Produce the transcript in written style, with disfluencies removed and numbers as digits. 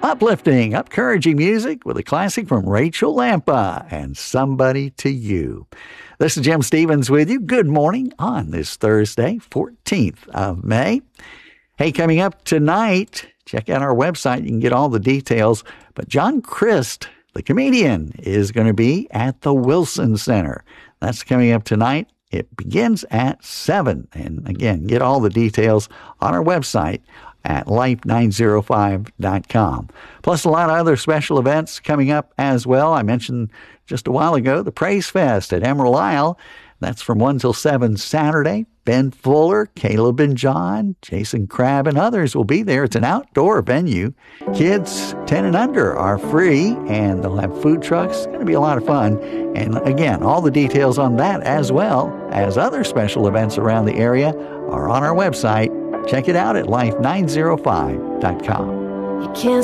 Uplifting, encouraging music with a classic from Rachel Lampa and Somebody to You. This is Jim Stevens with you. Good morning on this Thursday, 14th of May. Hey, coming up tonight, check out our website. You can get all the details. But John Crist, the comedian, is going to be at the Wilson Center. That's coming up tonight. It begins at 7. And again, get all the details on our website at life905.com. Plus a lot of other special events coming up as well. I mentioned just a while ago the Praise Fest at Emerald Isle. That's from 1 till 7 Saturday. Ben Fuller, Caleb and John, Jason Crabb, and others will be there. It's an outdoor venue. Kids 10 and under are free, and they'll have food trucks. It's going to be a lot of fun. And again, all the details on that as well as other special events around the area are on our website. Check it out at life905.com. You can't